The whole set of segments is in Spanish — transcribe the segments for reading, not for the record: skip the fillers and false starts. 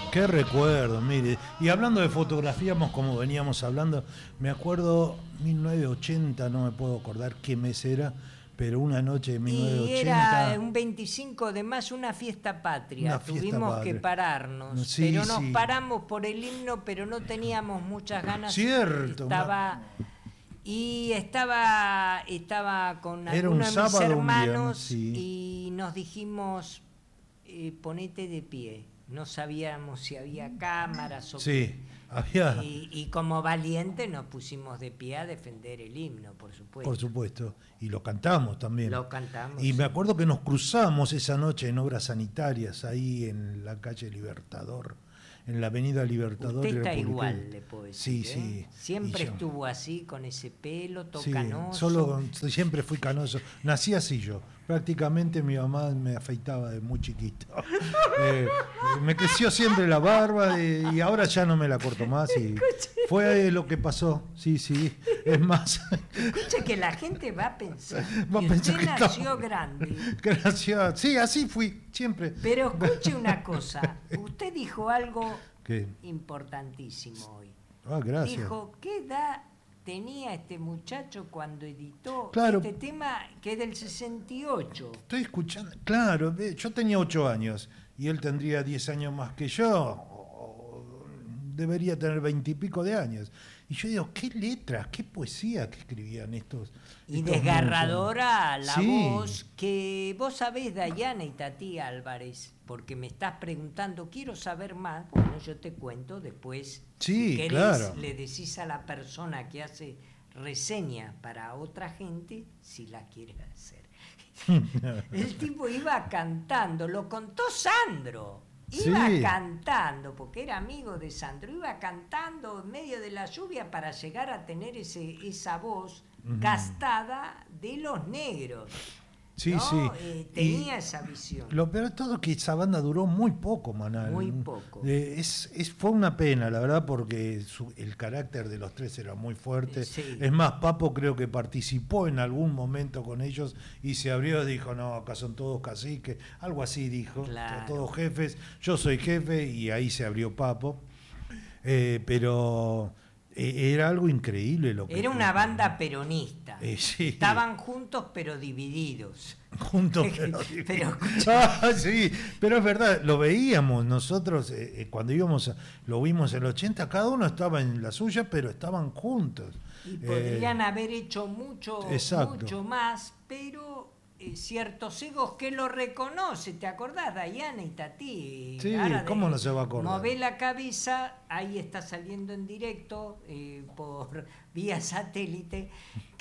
Qué recuerdo, mire. Y hablando de fotografíamos, como veníamos hablando, me acuerdo 1980, no me puedo acordar qué mes era, pero una noche de 1980... Y era un 25 de mayo, una fiesta patria. Una fiesta Tuvimos patria. que pararnos, Sí, pero nos sí. paramos por el himno, pero no teníamos muchas ganas. Cierto. Estaba con Era un algunos de mis sábado, un viernes, hermanos sí. y nos dijimos, ponete de pie. No sabíamos si había cámaras o Sí, había... y como valiente nos pusimos de pie a defender el himno, por supuesto. Por supuesto, y lo cantamos también. Lo cantamos. Y me acuerdo que nos cruzamos esa noche en obras sanitarias, ahí en la calle Libertador, en la avenida Libertador. Usted está Republicana. igual, le puedo decir. Sí, sí. Siempre Y yo- estuvo así, con ese pelo, todo Sí, canoso. siempre fui canoso. Nací así yo. Prácticamente mi mamá me afeitaba de muy chiquito. Me creció siempre la barba y ahora ya no me la corto más. Y fue lo que pasó. Sí, sí. Es más. Escuche que la gente va a pensar Va a que pensar usted que nació estamos- grande. Gracias. Sí, así fui, siempre. Pero escuche una cosa, usted dijo algo ¿Qué? importantísimo hoy. Ah, gracias. Dijo, ¿qué edad tenía este muchacho cuando editó Claro. este tema que es del 68? Estoy escuchando. Claro, yo tenía 8 años y él tendría 10 años más que yo. Debería tener 20 y pico de años. Y yo digo, qué letras, qué poesía que escribían estos. Y estos desgarradora la Sí. voz, que vos sabés, Dayana y Tati Álvarez, porque me estás preguntando, quiero saber más, bueno, yo te cuento después. Sí, Si querés, claro. le decís a la persona que hace reseña para otra gente si la quiere hacer. El tipo iba cantando, lo contó Sandro. Iba Sí. cantando, porque era amigo de Sandro, iba cantando en medio de la lluvia para llegar a tener esa voz gastada de los negros. Sí, ¿no? sí. Tenía Y esa visión. lo peor de todo es que esa banda duró muy poco, Manal. Muy poco. Fue una pena, la verdad, porque el carácter de los tres era muy fuerte. Sí. Es más, Papo creo que participó en algún momento con ellos y se abrió y dijo, no, acá son todos caciques, algo así dijo, Claro. todos jefes, yo soy jefe, y ahí se abrió Papo. Pero era algo increíble lo que... Era una banda peronista. Sí. Estaban juntos pero divididos. Juntos, Pero sí, pero es verdad, lo veíamos nosotros cuando lo vimos en el 80, cada uno estaba en la suya, pero estaban juntos. Y podrían haber hecho mucho Exacto. más, pero ciertos egos que lo reconoce. ¿Te acordás, Dayana y Tati? Sí, ¿cómo no se va a acordar? Mové la cabeza, ahí está saliendo en directo por vía satélite,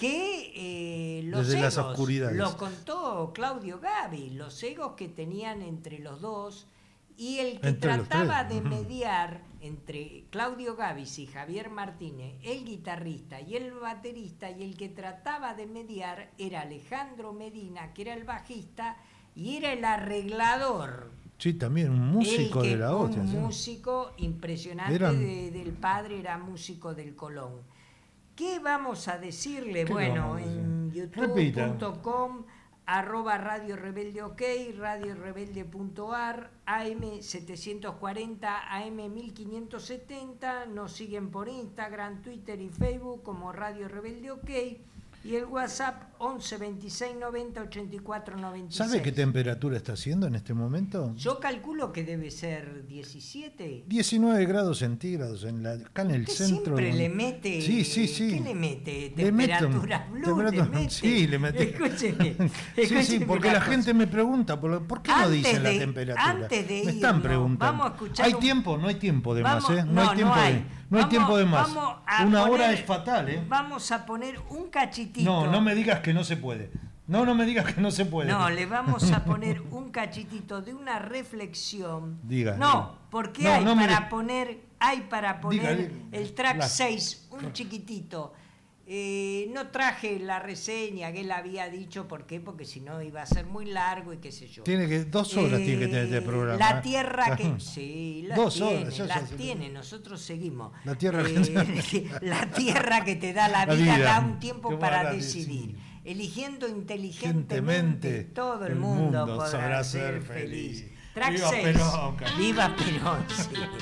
que los Desde las egos, oscuridades. lo contó Claudio Gavi, los egos que tenían entre los dos. Y el que Entre los trataba tres. de mediar entre Claudio Gavis y Javier Martínez, el guitarrista y el baterista, y el que trataba de mediar era Alejandro Medina, que era el bajista, y era el arreglador. Sí, también un músico de la hostia. Un ¿sí? músico impresionante del padre, era músico del Colón. ¿Qué vamos a decirle? ¿Qué Bueno, vamos a en decir? Repita. youtube.com @Radio Rebelde OK, radiorebelde.ar, AM740, AM1570, nos siguen por Instagram, Twitter y Facebook como Radio Rebelde OK, y el WhatsApp 11 26 90 84 96. ¿Sabe qué temperatura está haciendo en este momento? Yo calculo que debe ser 17. 19 grados centígrados acá en el Usted centro. siempre le mete. Sí, sí, sí. ¿Qué le mete? Le meto- Temperatura blue, le mete. Sí, le metí. Escúcheme. Sí, sí, escúcheme porque una la cosa. gente me pregunta, ¿por qué no Antes dicen la de- temperatura? antes de me están irnos, preguntando. vamos a escuchar ¿Hay un- tiempo? No hay tiempo de Vamos- más, ¿eh? no, hay tiempo no hay. de, no hay Vamos- tiempo de más. vamos a Una hora poner- es fatal, ¿eh? Vamos a poner un cachitito. No me digas que no se puede. No me digas que no se puede. No, le vamos a poner un cachitito de una reflexión. Diga, No, diga. porque No, hay, no me para de- poner, hay para poner Diga. el track La- 6, un chiquitito. No traje la reseña que él había dicho, ¿por qué? Porque si no iba a ser muy largo y qué sé yo. Tiene que 2 horas tiene que tener este programa. La tierra que... Sí, las 2 tiene, horas, ya las sé. tiene, nosotros seguimos. La tierra La tierra que te da la La vida, vida. da un tiempo Que para para decidir. decidir. Eligiendo Inteligentemente, inteligentemente, todo el mundo podrá sabrá ser ser feliz. feliz. Track ¡Viva 6. Perón, carajo! Viva Perón, sí.